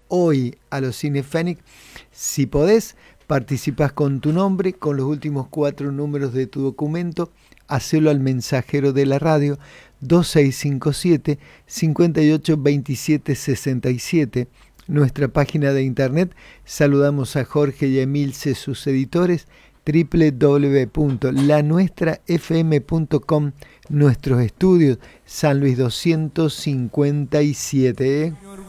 hoy a los Cinefénix. Si podés, participás con tu nombre, con los últimos 4 números de tu documento, hacelo al mensajero de la radio 2657 58 27 67. Nuestra página de internet, saludamos a Jorge y a Emilce, sus editores, www.lanuestrafm.com, nuestros estudios, San Luis 257.